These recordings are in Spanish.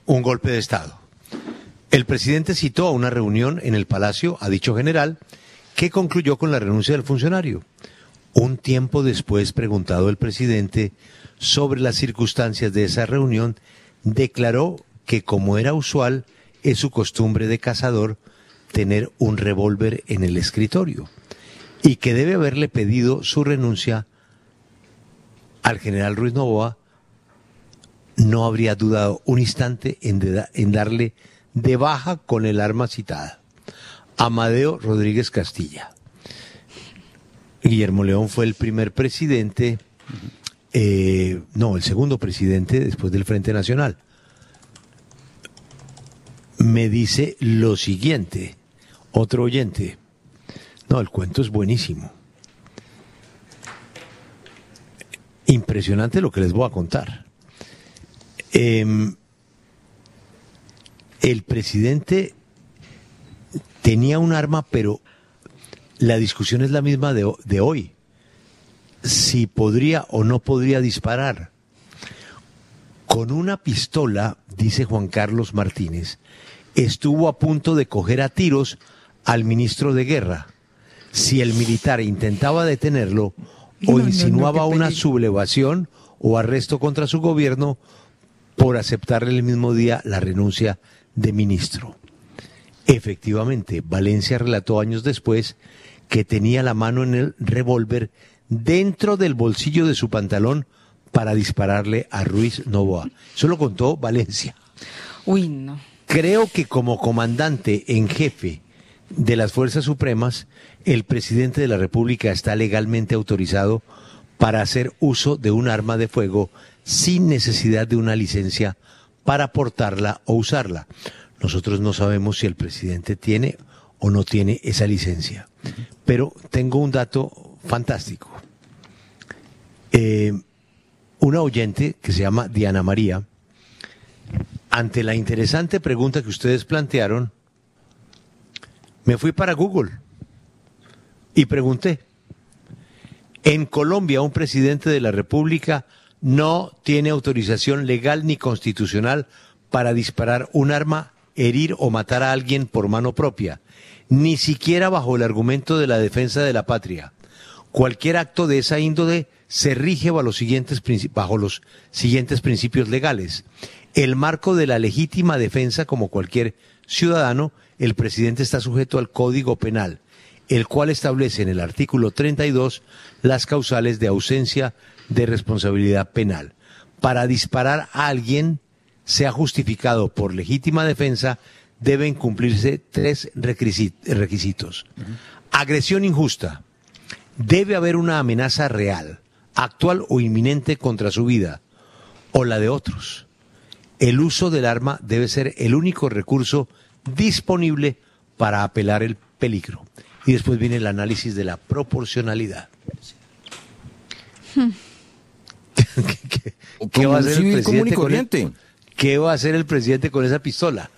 un golpe de Estado. El presidente citó a una reunión en el Palacio a dicho general, que concluyó con la renuncia del funcionario. Un tiempo después, preguntado el presidente sobre las circunstancias de esa reunión, declaró que, como era usual, es su costumbre de cazador tener un revólver en el escritorio y que debe haberle pedido su renuncia al general Ruiz Noboa. No habría dudado un instante en darle de baja con el arma citada. Amadeo Rodríguez Castilla. Guillermo León fue el primer presidente, el segundo presidente después del Frente Nacional. Me dice lo siguiente, otro oyente. No, el cuento es buenísimo. Impresionante lo que les voy a contar. El presidente tenía un arma, pero la discusión es la misma de hoy. Si podría o no podría disparar. Con una pistola, dice Juan Carlos Martínez, estuvo a punto de coger a tiros al ministro de Guerra. Si el militar intentaba detenerlo o insinuaba una sublevación o arresto contra su gobierno por aceptarle el mismo día la renuncia de ministro. Efectivamente, Valencia relató años después que tenía la mano en el revólver dentro del bolsillo de su pantalón para dispararle a Ruiz Noboa. Eso lo contó Valencia. Uy, no. Creo que como comandante en jefe de las Fuerzas Supremas, el presidente de la República está legalmente autorizado para hacer uso de un arma de fuego sin necesidad de una licencia para portarla o usarla. Nosotros no sabemos si el presidente tiene o no tiene esa licencia. Pero tengo un dato fantástico. Una oyente que se llama Diana María, ante la interesante pregunta que ustedes plantearon, me fui para Google y pregunté. En Colombia, un presidente de la República no tiene autorización legal ni constitucional para disparar un arma, herir o matar a alguien por mano propia, ni siquiera bajo el argumento de la defensa de la patria. Cualquier acto de esa índole se rige bajo los siguientes principios legales. El marco de la legítima defensa, como cualquier ciudadano, el presidente está sujeto al Código Penal, el cual establece en el artículo 32 las causales de ausencia de responsabilidad penal. Para disparar a alguien, sea justificado por legítima defensa, deben cumplirse 3 requisitos. Agresión injusta. Debe haber una amenaza real, actual o inminente contra su vida o la de otros. El uso del arma debe ser el único recurso disponible para apelar el peligro. Y después viene el análisis de la proporcionalidad. ¿Qué va a hacer el presidente ¿Qué va a hacer el presidente con esa pistola?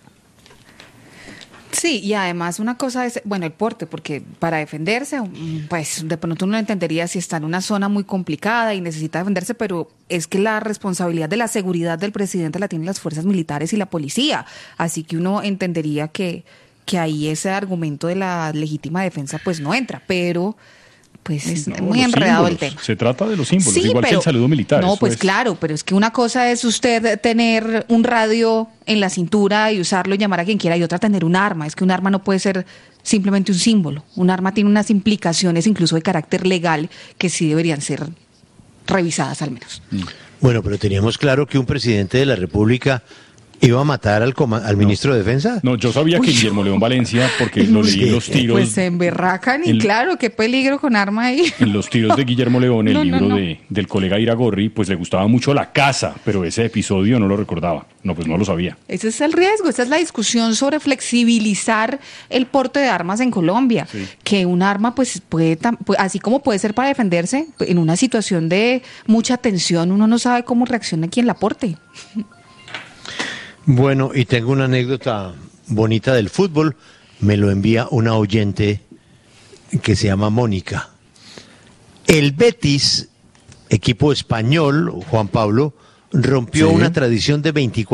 Sí, y además una cosa es, bueno, el porte, porque para defenderse, pues de pronto uno entendería si está en una zona muy complicada y necesita defenderse, pero es que la responsabilidad de la seguridad del presidente la tienen las fuerzas militares y la policía, así que uno entendería que ahí ese argumento de la legítima defensa pues no entra, pero pues es muy enredado el tema. Se trata de los símbolos, sí, igual que el saludo militar. No, pues claro, pero es que una cosa es usted tener un radio en la cintura y usarlo y llamar a quien quiera, y otra tener un arma. Es que un arma no puede ser simplemente un símbolo. Un arma tiene unas implicaciones incluso de carácter legal que sí deberían ser revisadas al menos. Bueno, pero teníamos claro que un presidente de la República iba a matar al ministro de Defensa. No, yo sabía que Guillermo León Valencia, porque lo leí en los tiros. Pues se emberracan y claro, qué peligro con arma ahí. En los tiros de Guillermo León, el libro del colega Iragorri, pues le gustaba mucho la caza, pero ese episodio no lo recordaba. No, pues no lo sabía. Ese es el riesgo, esta es la discusión sobre flexibilizar el porte de armas en Colombia. Sí. Que un arma, pues puede, así como puede ser para defenderse, en una situación de mucha tensión, uno no sabe cómo reacciona quien la porte. Bueno, y tengo una anécdota bonita del fútbol. Me lo envía una oyente que se llama Mónica. El Betis, equipo español, Juan Pablo, rompió una tradición de 24